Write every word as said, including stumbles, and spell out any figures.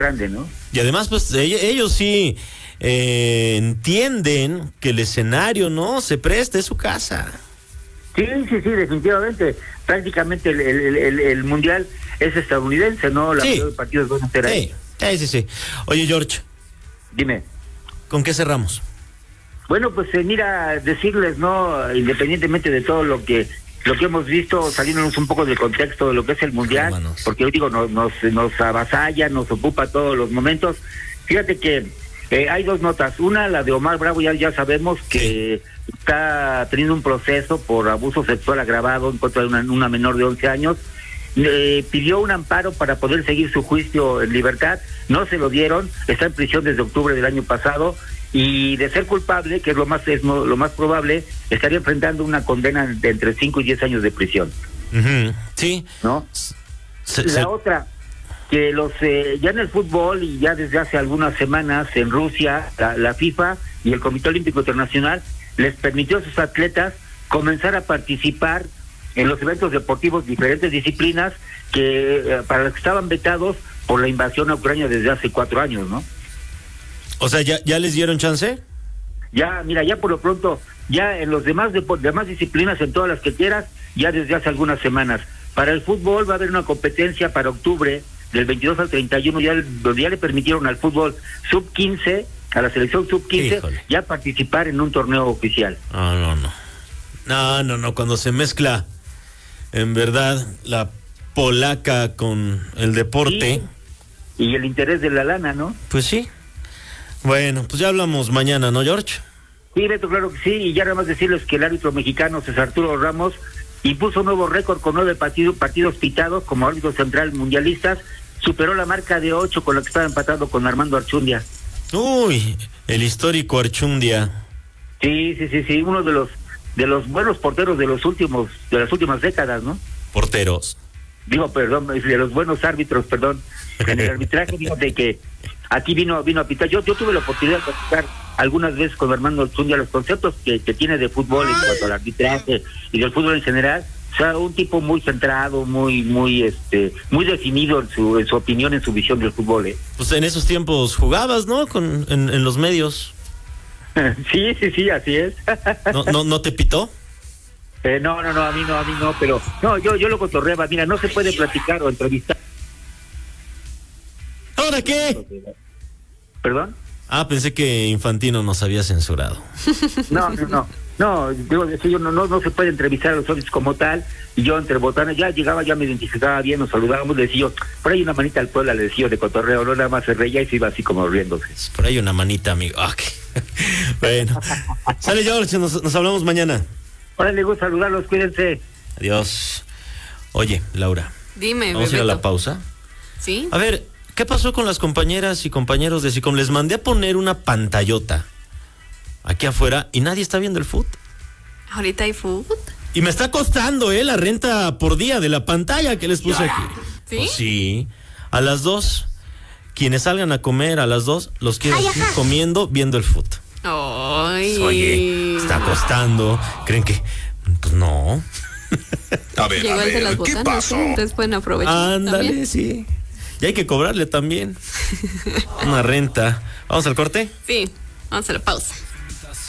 grande, ¿no? Y además, pues ellos, ellos sí eh, entienden que el escenario, ¿no? Se presta, es su casa. Sí, sí, sí, definitivamente. Prácticamente el, el, el, el mundial es estadounidense, ¿no? La Sí. mayoría de partidos van a ser ahí. Sí, sí, sí, sí. Oye, George, Dime. ¿con qué cerramos? Bueno, pues eh, mira, decirles, ¿no? Independientemente de todo lo que lo que hemos visto, saliéndonos un poco del contexto de lo que es el mundial, Hermanos. porque hoy digo, nos, nos, nos avasalla, nos ocupa todos los momentos. Fíjate que eh, hay dos notas. Una, la de Omar Bravo, ya, ya sabemos que sí. está teniendo un proceso por abuso sexual agravado en contra de una, una menor de once años. Eh, pidió un amparo para poder seguir su juicio en libertad, no se lo dieron, está en prisión desde octubre del año pasado, y de ser culpable, que es lo más es lo más probable, estaría enfrentando una condena de entre cinco y diez años de prisión. Uh-huh. Sí. ¿No? Se, La se... otra, que los eh, ya en el fútbol y ya desde hace algunas semanas en Rusia, la, la FIFA y el Comité Olímpico Internacional les permitió a sus atletas comenzar a participar en los eventos deportivos, diferentes disciplinas que eh, para los que estaban vetados por la invasión a Ucrania desde hace cuatro años, ¿no? O sea, ¿ya, ya les dieron chance? Ya, mira, ya por lo pronto, ya en los demás depo- demás disciplinas, en todas las que quieras, ya desde hace algunas semanas. Para el fútbol va a haber una competencia para octubre, del veintidós al treinta y uno, ya, donde ya le permitieron al fútbol sub quince, a la selección sub quince, Híjole. ya participar en un torneo oficial. No, no, no. No, no, no, cuando se mezcla, en verdad, la polaca con el deporte. Sí. Y el interés de la lana, ¿no? Pues sí. Bueno, pues ya hablamos mañana, ¿no, George? Sí, Beto, claro que sí, y ya nada más decirles que el árbitro mexicano César Arturo Ramos impuso un nuevo récord con nueve partidos, partidos pitados como árbitro central mundialistas, superó la marca de ocho con la que estaba empatado con Armando Archundia. Uy, el histórico Archundia. Sí, sí, sí, sí, uno de los de los buenos porteros de los últimos de las últimas décadas, ¿no? Porteros. Digo, perdón, de los buenos árbitros, perdón. En el arbitraje, digo, de que aquí vino vino a pitar. Yo yo tuve la oportunidad de platicar algunas veces con Armando Archundia los conceptos que, que tiene de fútbol en cuanto al arbitraje y del fútbol en general. O sea, un tipo muy centrado, muy muy este muy definido en su en su opinión, en su visión del fútbol, ¿eh? Pues en esos tiempos jugabas, ¿no? Con en, en los medios. Sí, sí, sí, así es. ¿No no no te pitó? Eh, no, no, no, a mí no, a mí no, pero no, yo yo lo cotorreaba. Mira, no se puede platicar o entrevistar. ¿Ahora qué? ¿Perdón? Ah, pensé que Infantino nos había censurado. No, no, no. No, digo, yo no, no, no se puede entrevistar a los árbitros como tal, y yo entre botanas ya llegaba, ya me identificaba bien, nos saludábamos, le decía yo, por ahí una manita al pueblo, le decía yo de cotorreo, no nada más se reía y se iba así como riéndose. Por ahí una manita, amigo. Okay. Bueno, sale George, nos, nos hablamos mañana. Órale, gusto saludarlos, cuídense. Adiós. Oye, Laura. Dime, Vamos a ir a Bebeto. la pausa. ¿Sí? A ver, ¿qué pasó con las compañeras y compañeros de SICOM? Les mandé a poner una pantallota aquí afuera y nadie está viendo el fútbol. ¿Ahorita hay food? Y me está costando, ¿eh? La renta por día de la pantalla que les puse aquí. ¿Sí? Pues sí. A las dos, quienes salgan a comer a las dos, los quiero aquí comiendo, viendo el fútbol. Ay. Oye, está costando. ¿Creen que...? Pues no. A ver, Llegó a el de ver, las ¿qué botanas, pasó? ¿eh? Entonces pueden aprovechar. Ándale, también. sí. Y hay que cobrarle también una renta. ¿Vamos al corte? Sí, vamos a la pausa.